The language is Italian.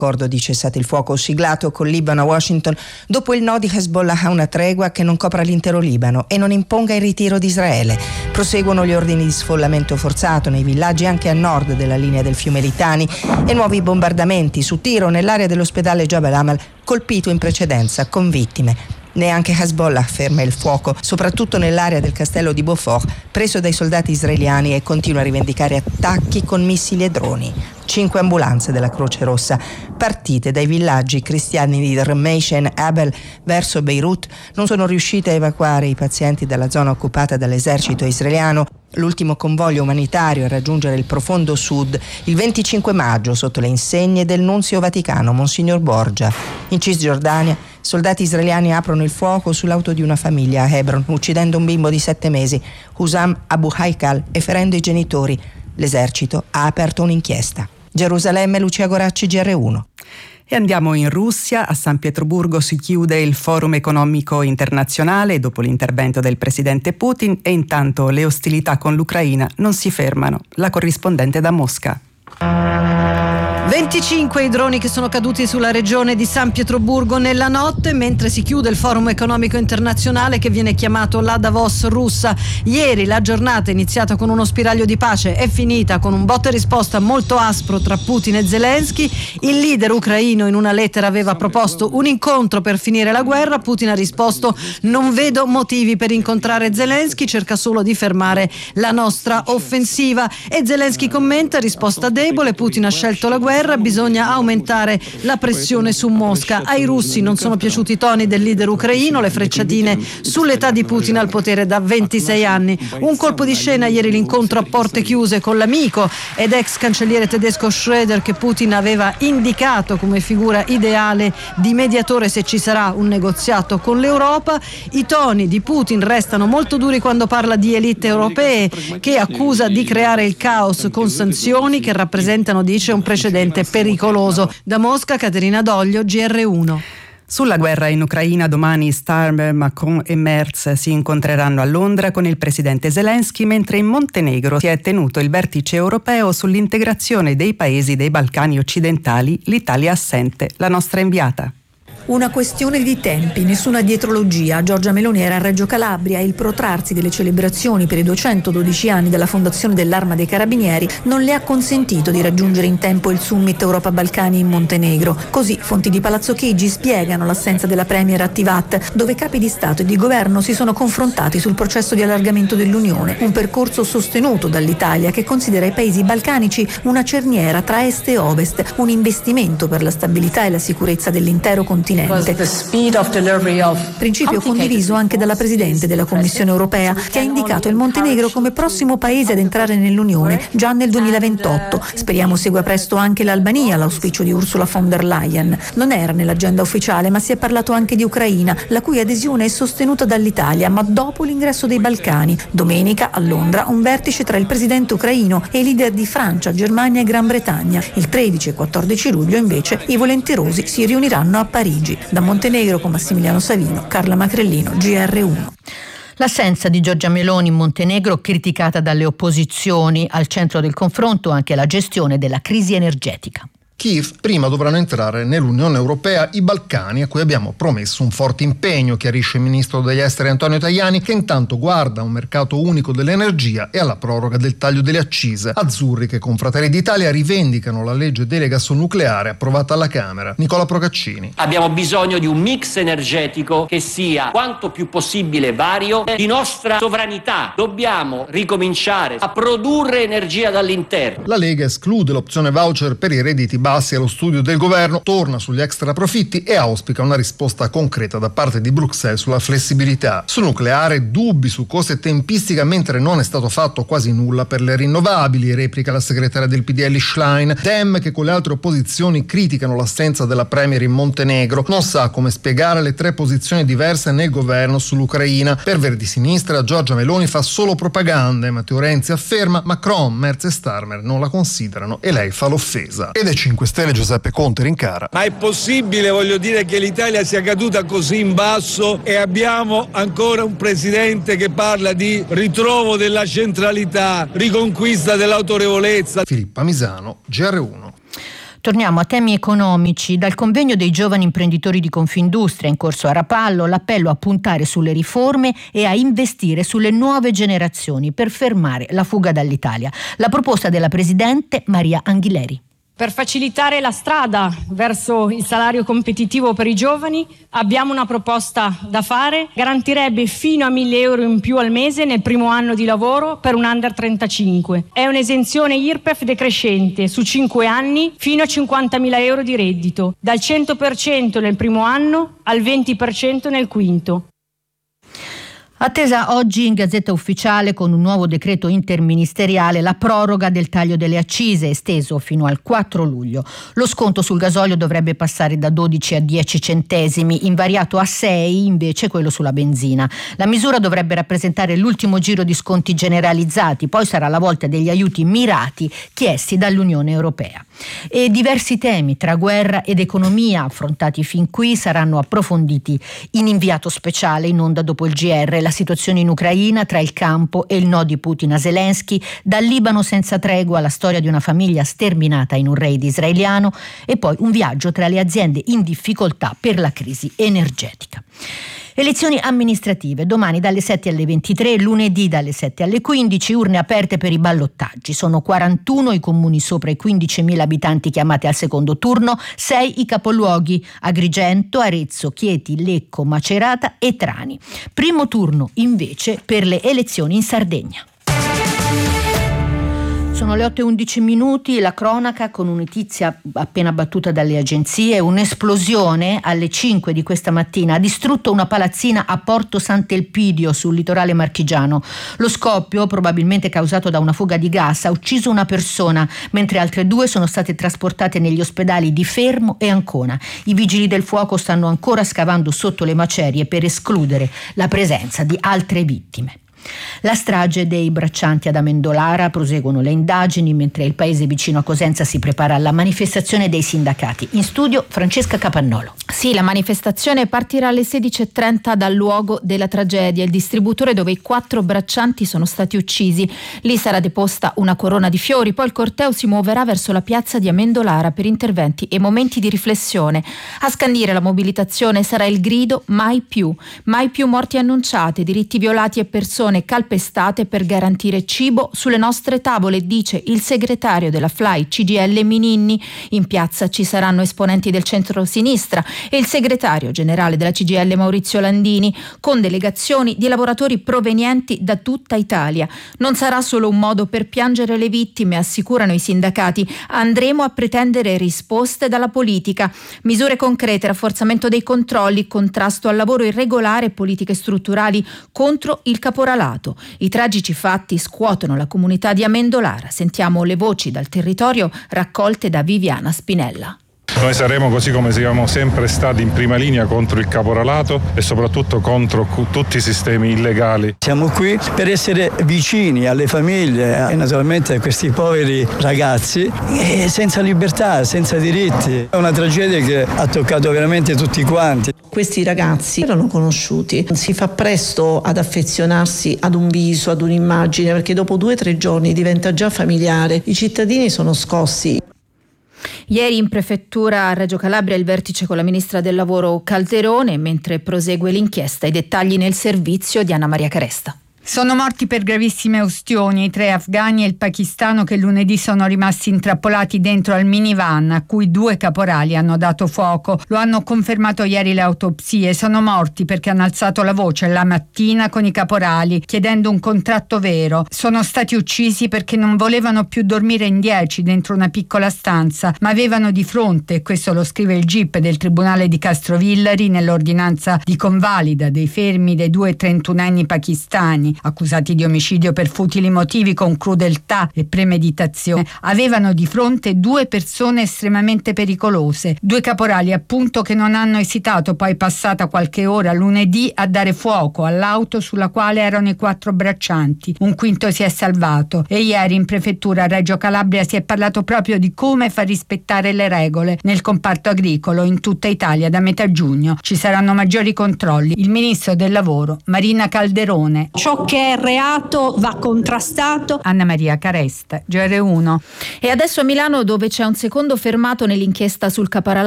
L'accordo di cessate il fuoco siglato con Libano a Washington dopo il no di Hezbollah a una tregua che non copra l'intero Libano e non imponga il ritiro di Israele. Proseguono gli ordini di sfollamento forzato nei villaggi anche a nord della linea del fiume Litani e nuovi bombardamenti su tiro nell'area dell'ospedale Jabal Amal colpito in precedenza con vittime. Neanche Hezbollah ferma il fuoco, soprattutto nell'area del castello di Beaufort, preso dai soldati israeliani, e continua a rivendicare attacchi con missili e droni. 5 ambulanze della Croce Rossa, partite dai villaggi cristiani di Rmeishen e Abel verso Beirut, non sono riuscite a evacuare i pazienti dalla zona occupata dall'esercito israeliano. L'ultimo convoglio umanitario a raggiungere il profondo sud il 25 maggio sotto le insegne del nunzio vaticano Monsignor Borgia. In Cisgiordania, soldati israeliani aprono il fuoco sull'auto di una famiglia a Hebron, uccidendo un bimbo di 7 mesi, Husam Abu Haikal, e ferendo i genitori. L'esercito ha aperto un'inchiesta. Gerusalemme, Lucia Goracci, GR1. E andiamo in Russia. A San Pietroburgo si chiude il Forum economico internazionale dopo l'intervento del presidente Putin e intanto le ostilità con l'Ucraina non si fermano. La corrispondente da Mosca. 25 i droni che sono caduti sulla regione di San Pietroburgo nella notte, mentre si chiude il Forum economico internazionale che viene chiamato la Davos russa. Ieri la giornata, iniziata con uno spiraglio di pace, è finita con un botta e risposta molto aspro tra Putin e Zelensky. Il leader ucraino in una lettera aveva proposto un incontro per finire la guerra. Putin ha risposto: non vedo motivi per incontrare Zelensky, cerca solo di fermare la nostra offensiva. E Zelensky commenta: risposta debole, Putin ha scelto la guerra, bisogna aumentare la pressione su Mosca. Ai russi non sono piaciuti i toni del leader ucraino, le frecciatine sull'età di Putin al potere da 26 anni. Un colpo di scena ieri l'incontro a porte chiuse con l'amico ed ex cancelliere tedesco Schröder, che Putin aveva indicato come figura ideale di mediatore se ci sarà un negoziato con l'Europa. I toni di Putin restano molto duri quando parla di elite europee, che accusa di creare il caos con sanzioni che rappresentano, dice, un precedente pericoloso. Da Mosca, Caterina Doglio, GR1. Sulla guerra in Ucraina domani Starmer, Macron e Merz si incontreranno a Londra con il presidente Zelensky, mentre in Montenegro si è tenuto il vertice europeo sull'integrazione dei paesi dei Balcani occidentali, l'Italia assente. La nostra inviata. Una questione di tempi, nessuna dietrologia. Giorgia Meloni era a Reggio Calabria e il protrarsi delle celebrazioni per i 212 anni della fondazione dell'Arma dei Carabinieri non le ha consentito di raggiungere in tempo il summit Europa-Balcani in Montenegro. Così fonti di Palazzo Chigi spiegano l'assenza della premier a Tivat, dove capi di Stato e di Governo si sono confrontati sul processo di allargamento dell'Unione, un percorso sostenuto dall'Italia che considera i paesi balcanici una cerniera tra est e ovest, un investimento per la stabilità e la sicurezza dell'intero continente. Principio condiviso anche dalla Presidente della Commissione europea, che ha indicato il Montenegro come prossimo paese ad entrare nell'Unione già nel 2028. Speriamo segua presto anche l'Albania, l'auspicio di Ursula von der Leyen. Non era nell'agenda ufficiale, ma si è parlato anche di Ucraina, la cui adesione è sostenuta dall'Italia, ma dopo l'ingresso dei Balcani. Domenica a Londra un vertice tra il presidente ucraino e i leader di Francia, Germania e Gran Bretagna. Il 13 e 14 luglio invece i volenterosi si riuniranno a Parigi. Da Montenegro con Massimiliano Savino, Carla Macrellino, GR1. L'assenza di Giorgia Meloni in Montenegro criticata dalle opposizioni, al centro del confronto anche la gestione della crisi energetica. Kiev prima dovranno entrare nell'Unione Europea i Balcani, a cui abbiamo promesso un forte impegno, chiarisce il ministro degli esteri Antonio Tajani, che intanto guarda a un mercato unico dell'energia e alla proroga del taglio delle accise. Azzurri che con Fratelli d'Italia rivendicano la legge delega sul nucleare approvata alla Camera. Nicola Procaccini. Abbiamo bisogno di un mix energetico che sia quanto più possibile vario, di nostra sovranità. Dobbiamo ricominciare a produrre energia dall'interno. La Lega esclude l'opzione voucher per i redditi bassi allo studio del governo, torna sugli extra profitti e auspica una risposta concreta da parte di Bruxelles sulla flessibilità. Sul nucleare dubbi su costi e tempistica, mentre non è stato fatto quasi nulla per le rinnovabili, replica la segretaria del PDL Schlein. Dem, che con le altre opposizioni criticano l'assenza della premier in Montenegro, non sa come spiegare le 3 posizioni diverse nel governo sull'Ucraina. Per Verdi Sinistra Giorgia Meloni fa solo propaganda e Matteo Renzi afferma Macron, Merz e Starmer non la considerano e lei fa l'offesa. Ed è 5 Stelle Giuseppe Conte rincara. Ma è possibile, voglio dire, che l'Italia sia caduta così in basso e abbiamo ancora un presidente che parla di ritrovo della centralità, riconquista dell'autorevolezza? Filippa Misano, GR1. Torniamo a temi economici. Dal convegno dei giovani imprenditori di Confindustria in corso a Rapallo, l'appello a puntare sulle riforme e a investire sulle nuove generazioni per fermare la fuga dall'Italia. La proposta della presidente Maria Anghileri. Per facilitare la strada verso il salario competitivo per i giovani abbiamo una proposta da fare. Garantirebbe fino a 1.000 euro in più al mese nel primo anno di lavoro per un under 35. È un'esenzione IRPEF decrescente su 5 anni fino a 50.000 euro di reddito, dal 100% nel primo anno al 20% nel quinto. Attesa oggi in Gazzetta Ufficiale con un nuovo decreto interministeriale la proroga del taglio delle accise esteso fino al 4 luglio. Lo sconto sul gasolio dovrebbe passare da 12 a 10 centesimi, invariato a 6 invece quello sulla benzina. La misura dovrebbe rappresentare l'ultimo giro di sconti generalizzati, poi sarà la volta degli aiuti mirati chiesti dall'Unione Europea. E diversi temi tra guerra ed economia affrontati fin qui saranno approfonditi in inviato speciale in onda dopo il GR. La situazione in Ucraina, tra il campo e il no di Putin a Zelensky, dal Libano senza tregua alla storia di una famiglia sterminata in un raid israeliano e poi un viaggio tra le aziende in difficoltà per la crisi energetica. Elezioni amministrative, domani dalle 7 alle 23, lunedì dalle 7 alle 15, urne aperte per i ballottaggi. Sono 41 i comuni sopra i 15.000 abitanti chiamati al secondo turno, 6 i capoluoghi: Agrigento, Arezzo, Chieti, Lecco, Macerata e Trani. Primo turno invece per le elezioni in Sardegna. Sono le 8:11, la cronaca con una notizia appena battuta dalle agenzie. Un'esplosione alle 5 di questa mattina ha distrutto una palazzina a Porto Sant'Elpidio sul litorale marchigiano. Lo scoppio, probabilmente causato da una fuga di gas, ha ucciso una persona, mentre altre 2 sono state trasportate negli ospedali di Fermo e Ancona. I vigili del fuoco stanno ancora scavando sotto le macerie per escludere la presenza di altre vittime. La strage dei braccianti ad Amendolara, proseguono le indagini mentre il paese vicino a Cosenza si prepara alla manifestazione dei sindacati. In studio Francesca Capannolo. Sì, la manifestazione partirà alle 16:30 dal luogo della tragedia, il distributore dove i 4 braccianti sono stati uccisi. Lì sarà deposta una corona di fiori, poi il corteo si muoverà verso la piazza di Amendolara per interventi e momenti di riflessione. A scandire la mobilitazione sarà il grido mai più morti annunciate, diritti violati e persone calpestate per garantire cibo sulle nostre tavole, dice il segretario della FLAI CGIL Mininni. In piazza ci saranno esponenti del centro-sinistra e il segretario generale della CGIL Maurizio Landini, con delegazioni di lavoratori provenienti da tutta Italia. Non sarà solo un modo per piangere le vittime, assicurano i sindacati. Andremo a pretendere risposte dalla politica, misure concrete, rafforzamento dei controlli, contrasto al lavoro irregolare, politiche strutturali contro il caporalato. I tragici fatti scuotono la comunità di Amendolara. Sentiamo le voci dal territorio raccolte da Viviana Spinella. Noi saremo, così come siamo sempre stati, in prima linea contro il caporalato e soprattutto contro tutti i sistemi illegali. Siamo qui per essere vicini alle famiglie e naturalmente a questi poveri ragazzi senza libertà, senza diritti. È una tragedia che ha toccato veramente tutti quanti. Questi ragazzi erano conosciuti, si fa presto ad affezionarsi ad un viso, ad un'immagine, perché dopo 2 o 3 giorni diventa già familiare. I cittadini sono scossi. Ieri in prefettura a Reggio Calabria il vertice con la ministra del lavoro Calderone, mentre prosegue l'inchiesta. I dettagli nel servizio di Anna Maria Caresta. Sono morti per gravissime ustioni i 3 afghani e il pakistano che lunedì sono rimasti intrappolati dentro al minivan a cui 2 caporali hanno dato fuoco. Lo hanno confermato ieri le autopsie. Sono morti perché hanno alzato la voce la mattina con i caporali chiedendo un contratto vero. Sono stati uccisi perché non volevano più dormire in 10 dentro una piccola stanza, ma avevano di fronte, questo lo scrive il GIP del Tribunale di Castrovillari nell'ordinanza di convalida dei fermi dei 2 trentunenni pakistani accusati di omicidio per futili motivi con crudeltà e premeditazione. Avevano di fronte 2 persone estremamente pericolose, 2 caporali appunto che non hanno esitato, poi passata qualche ora lunedì, a dare fuoco all'auto sulla quale erano i 4 braccianti. Un quinto si è salvato e ieri in prefettura a Reggio Calabria si è parlato proprio di come far rispettare le regole nel comparto agricolo in tutta Italia da metà giugno. Ci saranno maggiori controlli. Il ministro del lavoro Marina Calderone. Ciò Tutto che è reato va contrastato. Anna Maria Caresta, GR1. E adesso a Milano, dove c'è un secondo fermato nell'inchiesta sul caporalato